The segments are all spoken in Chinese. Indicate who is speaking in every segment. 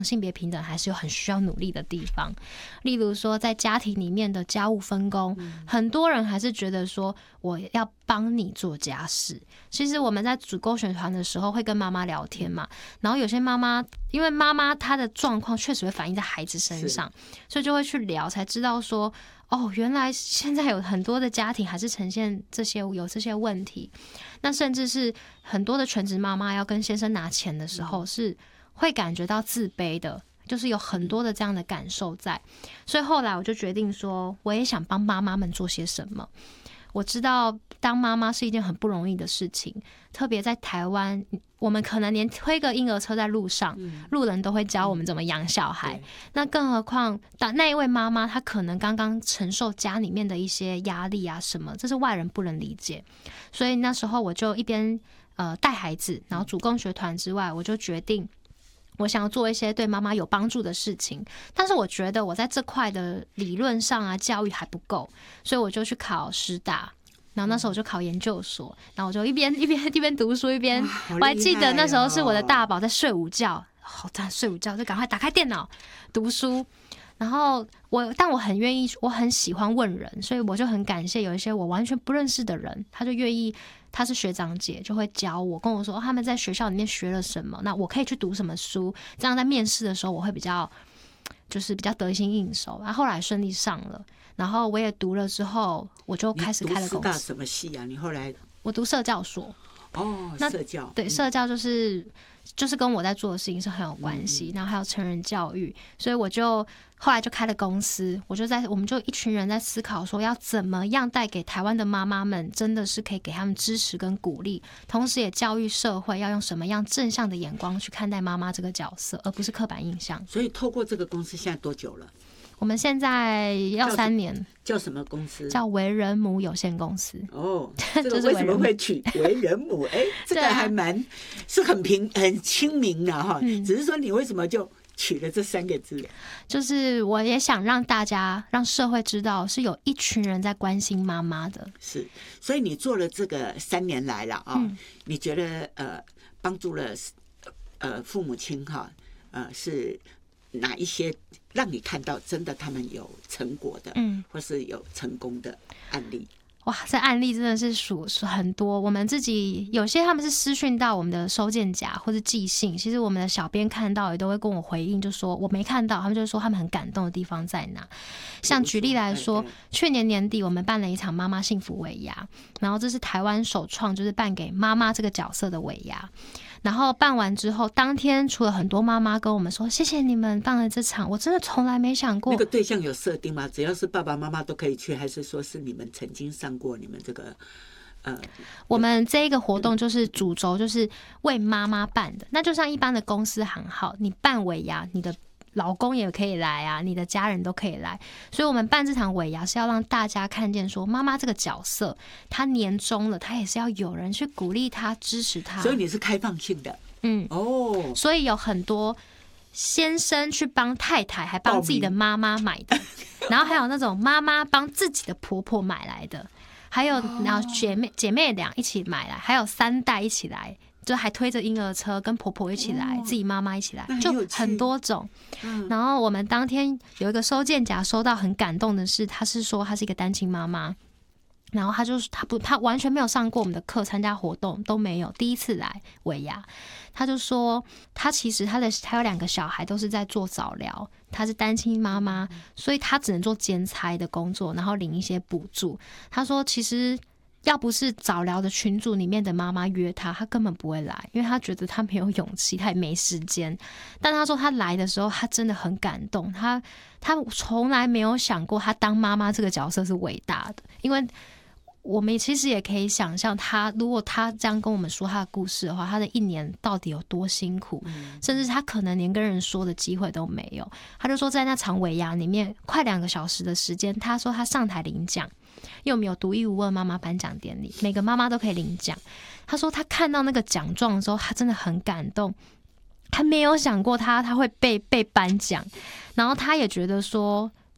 Speaker 1: 性别平等还是有很需要努力的地方。例如说在家庭里面的家务分工，很多人还是觉得说我要帮你做家事。其实我们在组勾选团的时候会跟妈妈聊天嘛，然后有些妈妈因为妈妈她的状况确实会反映在孩子身上，所以就会去聊，才知道说原来现在有很多的家庭还是呈现这些问题。那甚至是很多的全职妈妈要跟先生拿钱的时候是会感觉到自卑的，就是有很多的这样的感受在。所以后来我就决定说，我也想帮妈妈们做些什么。我知道当妈妈是一件很不容易的事情，特别在台湾，我们可能连推个婴儿车在路上，路人都会教我们怎么养小孩。那更何况那一位妈妈，她可能刚刚承受家里面的一些压力啊什么，这是外人不能理解。所以那时候我就一边带孩子，然后主共学团之外，我就决定我想要做一些对妈妈有帮助的事情。但是我觉得我在这块的理论上啊教育还不够，所以我就去考师大。然后那时候我就考研究所，然后我就一边读书一边，我还记得那时候是我的大宝在睡午觉，睡午觉就赶快打开电脑读书。然后但我很愿意，我很喜欢问人，所以我就很感谢有一些我完全不认识的人，他就愿意，他是学长姐，就会教我，跟我说他们在学校里面学了什么，那我可以去读什么书，这样在面试的时候我会比较得心应手。然后后来顺利上了，然后我也读了之后，我就开始开了公司。
Speaker 2: 你读师大什么系啊？你后来
Speaker 1: 我读社教所。
Speaker 2: 社教，
Speaker 1: 对，社教就是跟我在做的事情是很有关系，然后还有成人教育，所以我就后来就开了公司，我们就一群人在思考说要怎么样带给台湾的妈妈们，真的是可以给他们支持跟鼓励，同时也教育社会要用什么样正向的眼光去看待妈妈这个角色，而不是刻板印象。
Speaker 2: 所以透过这个公司现在多久了？
Speaker 1: 我们现在要3年。
Speaker 2: 叫什么公司？
Speaker 1: 叫为人母有限公司。
Speaker 2: 这个为什么会取为人母？这个还是很亲民的哈。只是说你为什么就取了这3个字？
Speaker 1: 就是我也想让大家让社会知道是有一群人在关心妈妈的。
Speaker 2: 是，所以你做了这个3年来了你觉得帮助了父母亲是哪一些让你看到真的他们有成果的，或是有成功的案例？
Speaker 1: 哇，这案例真的是数很多。我们自己有些他们是私讯到我们的收件夹或是寄信，其实我们的小编看到也都会跟我回应，就说我没看到，他们就说他们很感动的地方在哪。像举例来说，去年年底我们办了一场妈妈幸福尾牙，然后这是台湾首创，就是办给妈妈这个角色的尾牙。然后办完之后，当天除了很多妈妈跟我们说谢谢你们办了这场，我真的从来没想过。
Speaker 2: 那个对象有设定吗？只要是爸爸妈妈都可以去，还是说是你们曾经上过你们这个
Speaker 1: 我们这一个活动就是主轴就是为妈妈办的，那就像一般的公司行号，你办尾牙，你的老公也可以来啊，你的家人都可以来，所以我们办这场尾牙是要让大家看见说妈妈这个角色，她年终了，她也是要有人去鼓励她支持她，
Speaker 2: 所以你是开放性的。
Speaker 1: 所以有很多先生去帮太太还帮自己的妈妈买的然后还有那种妈妈帮自己的婆婆买来的，还有然后姐妹俩一起买来，还有3代一起来，就还推着婴儿车跟婆婆一起来，自己妈妈一起来，就很多种。然后我们当天有一个收件夹收到很感动的是，他是说他是一个单亲妈妈，然后他完全没有上过我们的课，参加活动都没有，第一次来尾牙。他就说他其实他有2个小孩都是在做早疗，他是单亲妈妈，所以他只能做兼差的工作，然后领一些补助。他说其实要不是早疗的群组里面的妈妈约他根本不会来，因为他觉得他没有勇气，他也没时间。但他说他来的时候他真的很感动，他从来没有想过他当妈妈这个角色是伟大的。因为我们其实也可以想象如果他这样跟我们说他的故事的话，他的1年到底有多辛苦，甚至他可能连跟人说的机会都没有。他就说在那场尾牙里面快2个小时的时间，他说他上台领奖，因为我们有独一无二妈妈颁奖典礼，每个妈妈都可以领奖。他说他看到那个奖状的时候他真的很感动，他没有想过他会被颁奖，然后他也觉得说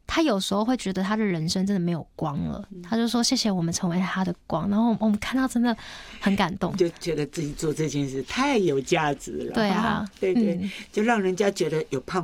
Speaker 1: 他有时候会觉得他的人生真的没有光了，他就说谢谢我们成为他的光，然后我们看到真的很感动，
Speaker 2: 就觉得自己做这件事太有价值了。
Speaker 1: 对啊，
Speaker 2: 对对，就让人家觉得有盼